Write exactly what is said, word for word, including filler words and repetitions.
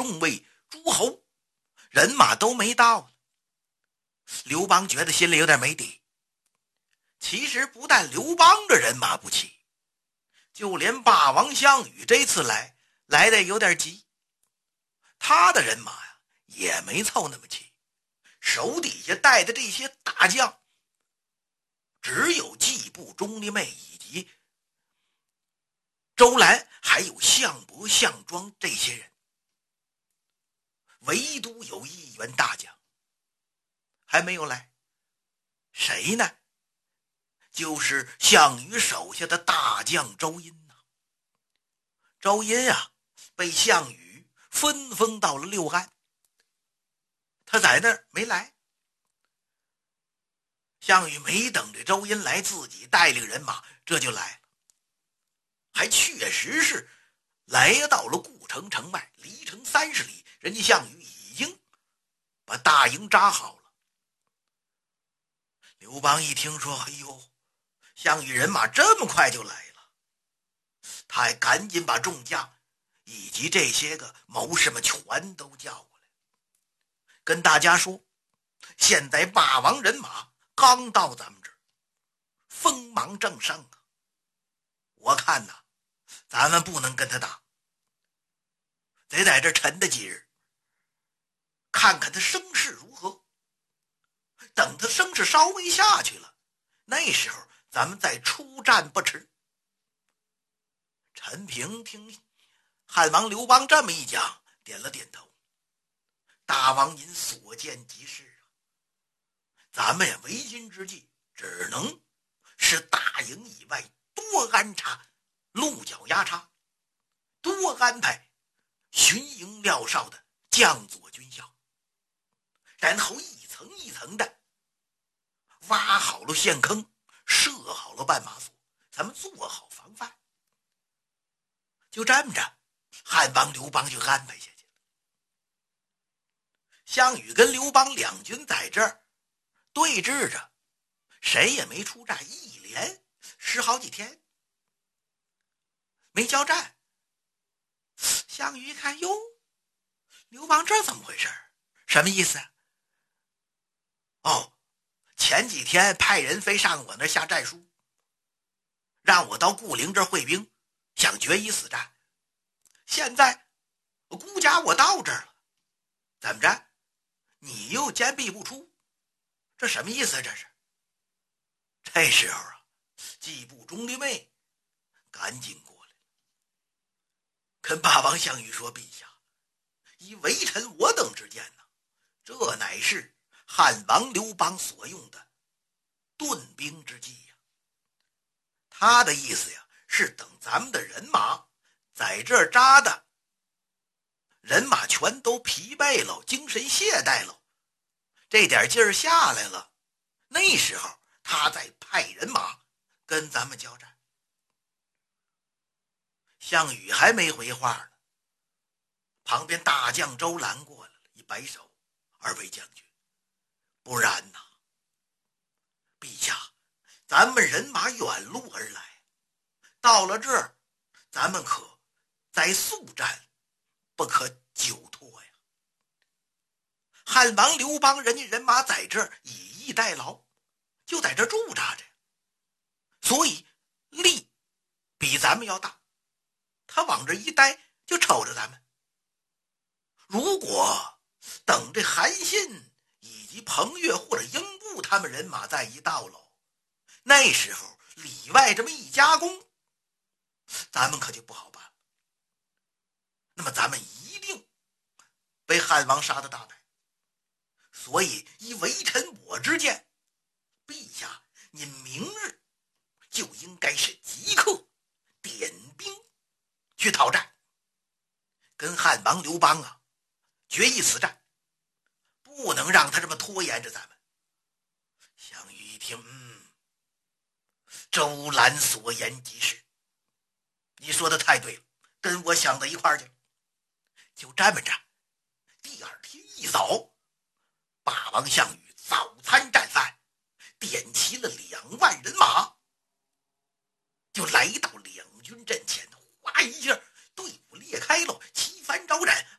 众位诸侯，人马都没到。刘邦觉得心里有点没底。其实不但刘邦的人马不齐，就连霸王项羽这次来来的有点急，他的人马呀也没凑那么齐，手底下带的这些大将只有季布、钟离昧以及周兰还有项伯、项庄这些人，唯独有一员大将还没有来。谁呢？就是项羽手下的大将周殷呐、啊。周殷啊，被项羽分封到了六安，他在那儿没来。项羽没等着周殷来，自己带领人马这就来了，还确实是来到了故城城外，离城三十里，人家项羽已经把大营扎好了。刘邦一听说，哎呦，项羽人马这么快就来了，他还赶紧把众将以及这些个谋士们全都叫过来，跟大家说，现在霸王人马刚到咱们这儿，锋芒正盛啊，我看呐，咱们不能跟他打，得在这沉的几日，看看他声势如何。等他声势稍微下去了，那时候咱们再出战不迟。陈平听汉王刘邦这么一讲，点了点头。大王您所见即是啊，咱们呀为今之计，只能是大营以外多安插鹿角压叉，多安排巡营廖哨的将佐军校，然后一层一层的挖好了陷坑，设好了绊马索，咱们做好防范。就这么着，汉王刘邦就安排下去了。项羽跟刘邦两军在这儿对峙着，谁也没出战，一连十好几天没交战。项羽一看，哟，刘邦这怎么回事？什么意思啊？哦，前几天派人飞上我那下战书，让我到固陵这儿会兵，想决一死战。现在孤家我到这儿了，怎么着？你又坚壁不出，这什么意思啊？这是。这时候啊，季布、钟离昧赶紧过来，跟霸王项羽说：“陛下，以微臣我等之见呢，这乃是汉王刘邦所用的顿兵之计呀。他的意思呀，是等咱们的人马在这儿扎的，人马全都疲惫了，精神懈怠了，这点劲儿下来了，那时候他再派人马跟咱们交战。”项羽还没回话呢，旁边大将周兰过来了，一摆手：“二位将军，不然呐，陛下，咱们人马远路而来，到了这儿，咱们可在速战，不可久拖呀。汉王刘邦人家人马在这儿以逸待劳，就在这儿驻扎着，所以力比咱们要大，他往这一待就瞅着咱们。如果等这韩信以及彭越或者英布他们人马再一到喽，那时候里外这么一加工，咱们可就不好办了。那么咱们一定被汉王杀的大败。所以依微臣我之见，陛下您明日就应该是即刻点兵去讨战，跟汉王刘邦啊决一死战，不能让他这么拖延着咱们。项羽一听，嗯，周兰所言极是，你说的太对了，跟我想到一块儿去了。就这么着，第二天一早，霸王项羽